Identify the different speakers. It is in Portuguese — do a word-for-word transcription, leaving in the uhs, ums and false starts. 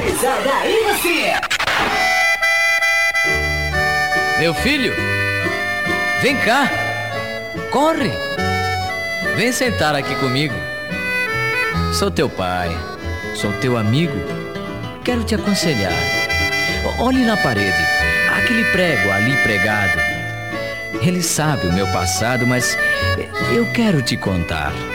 Speaker 1: Risada e você?
Speaker 2: Meu filho, vem cá, corre, vem sentar aqui comigo. Sou teu pai, sou teu amigo, quero te aconselhar. Olhe na parede, aquele prego ali pregado. Ele sabe o meu passado, mas eu quero te contar.